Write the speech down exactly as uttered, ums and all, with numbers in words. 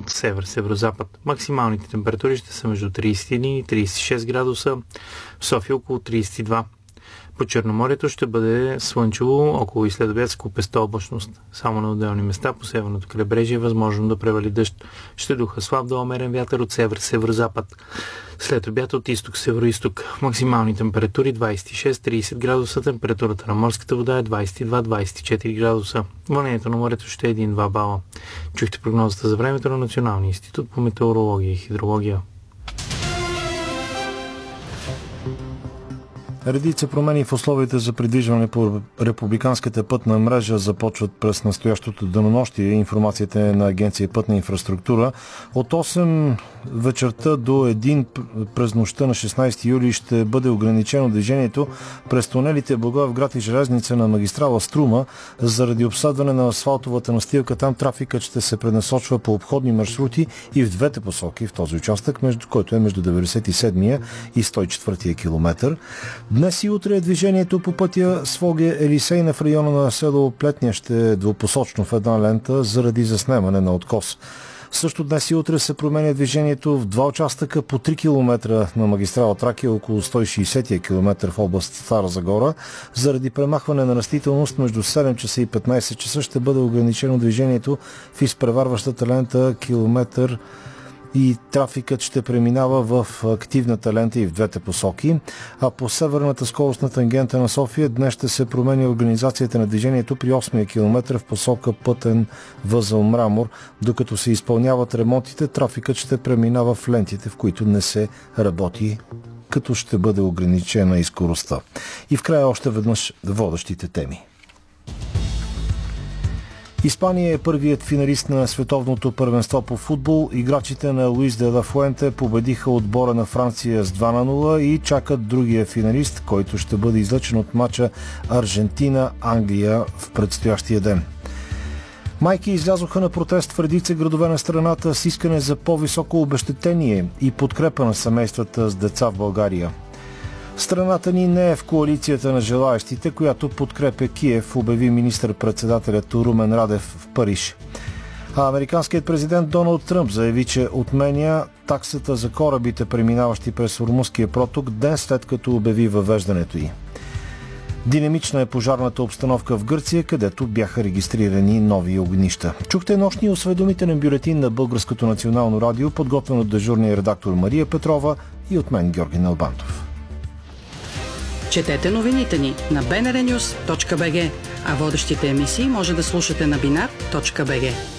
север-северозапад. Максималните температури ще са между трийсет и един и трийсет и шест градуса, в София около трийсет и два. По Черноморието ще бъде слънчево, около и следобед с купеста облачност. Само на отделни места по северното крайбрежие е възможно да превали дъжд. Ще духа слаб до умерен вятър от север-северозапад. След обяд от изток-североизток. Максимални температури двийсет и шест до трийсет градуса, температурата на морската вода е двийсет и два до двийсет и четири градуса. Вълнението на морето ще е един до два бала. Чухте прогнозата за времето на Националния институт по метеорология и хидрология. Редица промени в условията за придвижване по републиканската пътна мрежа започват през настоящото денонощие. Информацията е на Агенция Пътна инфраструктура. От осем вечерта до един през нощта на шестнайсети юли ще бъде ограничено движението през тунелите Благоевград и Железница на магистрала Струма. Заради обсадване на асфалтовата настилка там трафикът ще се пренасочва по обходни маршрути и в двете посоки в този участък, между който е между деветдесет и седмия и сто и четвъртия километър. Днес и утре движението по пътя Своге-Елисейна в района на село Плетня ще е двупосочно в една лента заради заснемане на откос. Също днес и утре се променя движението в два участъка по три километра на магистрала Тракия, около сто и шейсетия километър в област Стара Загора. Заради премахване на растителност между седем часа и петнайсет часа ще бъде ограничено движението в изпреварващата лента километър и трафикът ще преминава в активната лента и в двете посоки. А по северната скоростна тангента на София днес ще се променя организацията на движението при осмия километър в посока пътен възел Мрамор. Докато се изпълняват ремонтите, трафикът ще преминава в лентите, в които не се работи, като ще бъде ограничена и скоростта. И в края още веднъж водещите теми. Испания е първият финалист на световното първенство по футбол. Играчите на Луис де ла Фуенте победиха отбора на Франция с два на нула и чакат другия финалист, който ще бъде излъчен от мача Аржентина-Англия в предстоящия ден. Майки излязоха на протест в редица градове на страната с искане за по-високо обезщетение и подкрепа на семействата с деца в България. Страната ни не е в коалицията на желаещите, която подкрепя Киев, обяви министър-председателят Румен Радев в Париж. А американският президент Доналд Тръмп заяви, че отменя таксата за корабите, преминаващи през Ормузския проток, ден след като обяви въвеждането й. Динамична е пожарната обстановка в Гърция, където бяха регистрирани нови огнища. Чухте нощния осведомителен бюлетин на Българското национално радио, подготвен от дежурния редактор Мария Петрова и от мен Георги Налбантов. Четете новините ни на би ен ар нюз точка би джи, а водещите емисии може да слушате на бинар точка би джи.